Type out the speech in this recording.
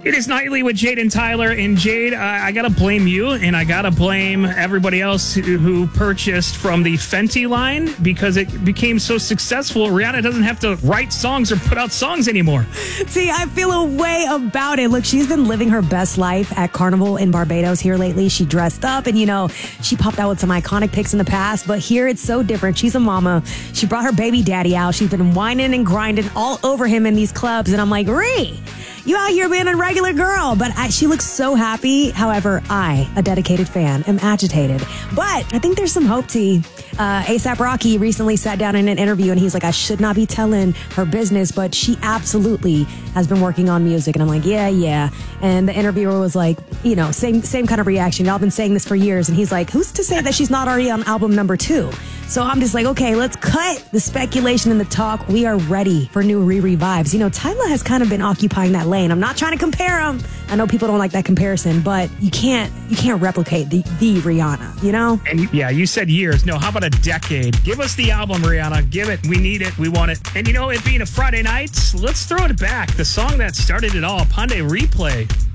It is Nightly with Jade and Tyler. And Jade, I got to blame you, and I got to blame everybody else who purchased from the Fenty line because it became so successful. Rihanna doesn't have to write songs or put out songs anymore. See, I feel a way about it. Look, she's been living her best life at Carnival in Barbados here lately. She dressed up and, she popped out with some iconic pics in the past. But here it's so different. She's a mama. She brought her baby daddy out. She's been whining and grinding all over him in these clubs. And I'm like, Ree, you out here being a regular girl. But she looks so happy. However, I, a dedicated fan, am agitated. But I think there's some hope, T. A$AP Rocky recently sat down in an interview and he's like, I should not be telling her business, but she absolutely has been working on music. And I'm like, yeah. And the interviewer was like, same kind of reaction. Y'all been saying this for years. And he's like, who's to say that she's not already on album number 2? So I'm just like, okay, let's cut the speculation and the talk. We are ready for new Riri vibes. Tyler has kind of been occupying that lane. I'm not trying to compare him. I know people don't like that comparison, but you can't replicate the Rihanna, And yeah, you said years. No, how about a decade? Give us the album, Rihanna. Give it. We need it. We want it. And it being a Friday night, let's throw it back. The song that started it all, Pande Replay.